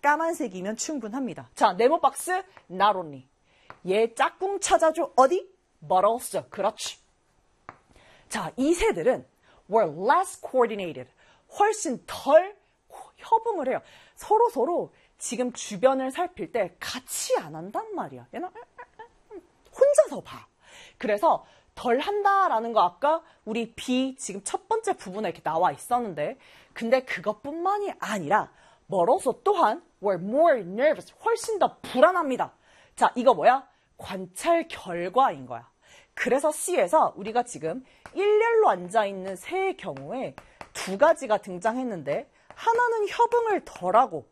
까만색이면 충분합니다. 자, 네모 박스 not only. 얘 짝꿍 찾아줘. 어디? But also. 그렇지. 자, 이 새들은 were less coordinated. 훨씬 덜 협응을 해요. 서로 지금 주변을 살필 때 같이 안 한단 말이야. 얘는 혼자서 봐. 그래서 덜 한다라는 거 아까 우리 B 지금 첫 번째 부분에 이렇게 나와 있었는데 근데 그것뿐만이 아니라 멀어서 또한 were more nervous. 훨씬 더 불안합니다. 자, 이거 뭐야? 관찰 결과인 거야. 그래서 C에서 우리가 지금 일렬로 앉아있는 새의 경우에 두 가지가 등장했는데 하나는 협응을 덜하고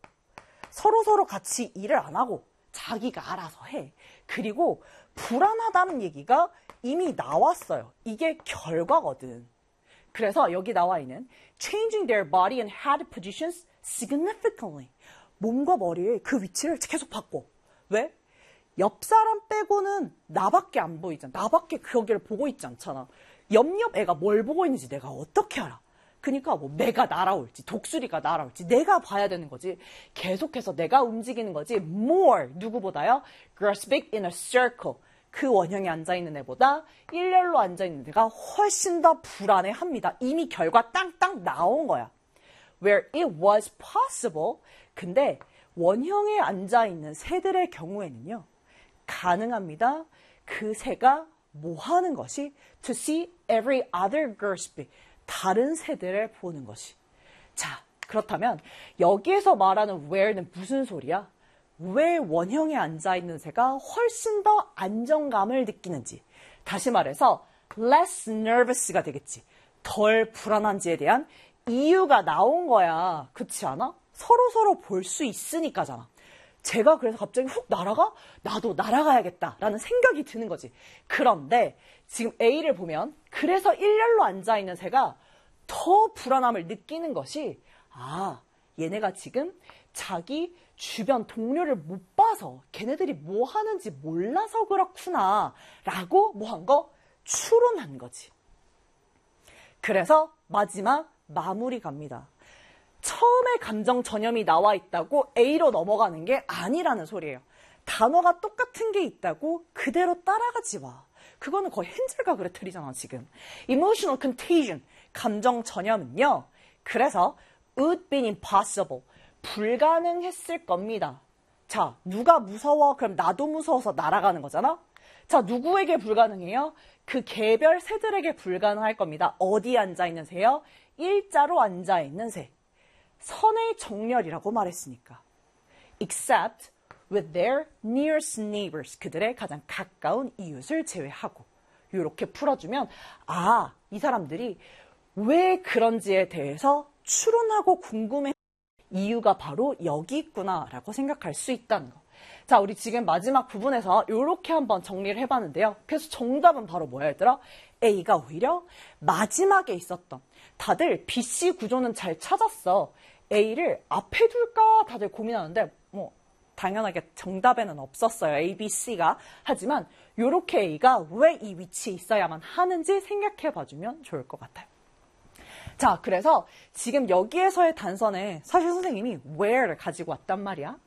서로 같이 일을 안 하고 자기가 알아서 해. 그리고 불안하다는 얘기가 이미 나왔어요. 이게 결과거든. 그래서 여기 나와 있는 changing their body and head positions significantly. 몸과 머리의 그 위치를 계속 바꿔. 왜? 옆 사람 빼고는 나밖에 안 보이잖아. 나밖에 거기를 보고 있지 않잖아. 옆 애가 뭘 보고 있는지 내가 어떻게 알아? 그러니까 뭐 매가 날아올지 독수리가 날아올지 내가 봐야 되는 거지. 계속해서 내가 움직이는 거지. More 누구보다요? grasping in a circle. 그 원형에 앉아있는 애보다 일렬로 앉아있는 애가 훨씬 더 불안해합니다. 이미 결과 땅땅 나온 거야. Where it was possible. 근데 원형에 앉아있는 새들의 경우에는요. 가능합니다. 그 새가 뭐 하는 것이 to see every other grasp. 다른 새들을 보는 것이. 자, 그렇다면 여기에서 말하는 where는 무슨 소리야? 왜 원형에 앉아있는 새가 훨씬 더 안정감을 느끼는지. 다시 말해서 less nervous가 되겠지. 덜 불안한지에 대한 이유가 나온 거야. 그렇지 않아? 서로 볼 수 있으니까잖아. 제가 그래서 갑자기 훅 날아가? 나도 날아가야겠다 라는 생각이 드는 거지. 그런데 지금 A를 보면 그래서 일렬로 앉아있는 새가 더 불안함을 느끼는 것이 얘네가 지금 자기 주변 동료를 못 봐서 걔네들이 뭐 하는지 몰라서 그렇구나 라고 뭐 한 거? 추론한 거지. 그래서 마지막 마무리 갑니다. 처음에 감정 전염이 나와 있다고 A로 넘어가는 게 아니라는 소리예요. 단어가 똑같은 게 있다고 그대로 따라가지 마. 그거는 거의 헨젤과 그레텔이잖아 지금. Emotional contagion, 감정 전염은요. 그래서 would be impossible, 불가능했을 겁니다. 자, 누가 무서워? 그럼 나도 무서워서 날아가는 거잖아. 자, 누구에게 불가능해요? 그 개별 새들에게 불가능할 겁니다. 어디 앉아있는 새요? 일자로 앉아있는 새. 선의 정렬이라고 말했으니까. Except with their nearest neighbors. 그들의 가장 가까운 이웃을 제외하고. 이렇게 풀어주면 이 사람들이 왜 그런지에 대해서 추론하고 궁금해 이유가 바로 여기 있구나 라고 생각할 수 있다는 거. 자, 우리 지금 마지막 부분에서 이렇게 한번 정리를 해봤는데요. 그래서 정답은 바로 뭐야 얘들아? A가 오히려 마지막에 있었던, 다들 BC 구조는 잘 찾았어. A를 앞에 둘까 다들 고민하는데 뭐 당연하게 정답에는 없었어요. A, B, C가. 하지만 이렇게 A가 왜 이 위치에 있어야만 하는지 생각해 봐주면 좋을 것 같아요. 자, 그래서 지금 여기에서의 단선에 사실 선생님이 where를 가지고 왔단 말이야.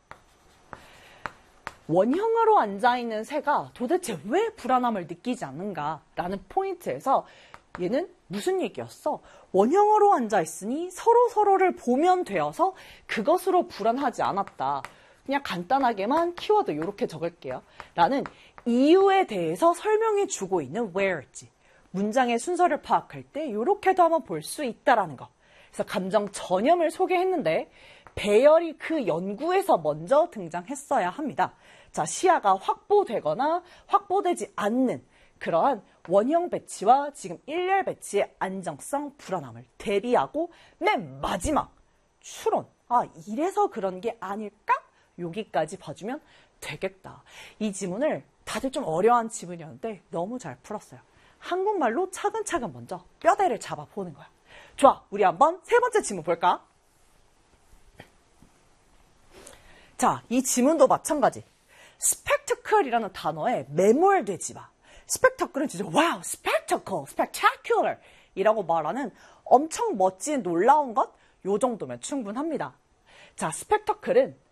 원형으로 앉아있는 새가 도대체 왜 불안함을 느끼지 않는가라는 포인트에서 얘는 무슨 얘기였어? 원형으로 앉아있으니 서로를 보면 되어서 그것으로 불안하지 않았다. 그냥 간단하게만 키워드 이렇게 적을게요. 라는 이유에 대해서 설명해 주고 있는 where였지. 문장의 순서를 파악할 때 이렇게도 한번 볼 수 있다라는 거. 그래서 감정 전염을 소개했는데 배열이 그 연구에서 먼저 등장했어야 합니다. 자, 시야가 확보되거나 확보되지 않는 그러한 원형 배치와 지금 일렬 배치의 안정성, 불안함을 대비하고 맨 마지막 추론. 이래서 그런 게 아닐까? 여기까지 봐주면 되겠다. 이 지문을 다들 좀 어려운 지문이었는데 너무 잘 풀었어요. 한국말로 차근차근 먼저 뼈대를 잡아보는 거야. 좋아, 우리 한번 세 번째 지문 볼까? 자, 이 지문도 마찬가지. spectacle이라는 단어에 매몰되지 마. spectacle은 진짜 와우, spectacle, spectacular 이라고 말하는 엄청 멋진 놀라운 것? 요 정도면 충분합니다. 자, spectacle은